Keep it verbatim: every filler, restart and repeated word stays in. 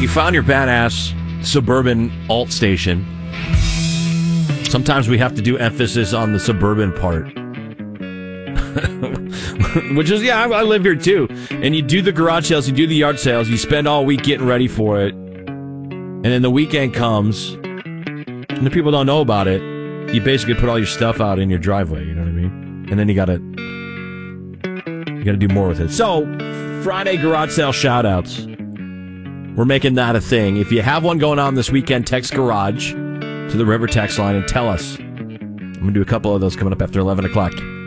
you found your badass suburban alt station. Sometimes we have to do emphasis on the suburban part. Which is, yeah, I, I live here too. And you do the garage sales, you do the yard sales, you spend all week getting ready for it. And then the weekend comes, and the people don't know about it. You basically put all your stuff out in your driveway, you know what I mean? And then you gotta, you gotta do more with it. So, Friday garage sale shout-outs. We're making that a thing. If you have one going on this weekend, text garage to the River text line and tell us. I'm going to do a couple of those coming up after eleven o'clock.